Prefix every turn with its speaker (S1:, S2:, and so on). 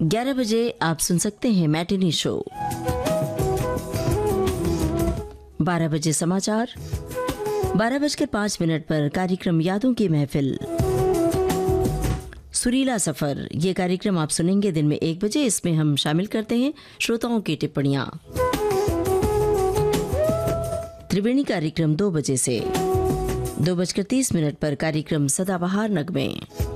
S1: 11 बजे आप सुन सकते हैं मैटिनी शो। 12 बजे समाचार। 12:05 पर कार्यक्रम यादों की महफिल सुरीला सफर। ये कार्यक्रम आप सुनेंगे दिन में 1 बजे। इसमें हम शामिल करते हैं श्रोताओं की टिप्पणियां। त्रिवेणी कार्यक्रम 2 बजे से 2:30 पर कार्यक्रम सदाबहार नगमे।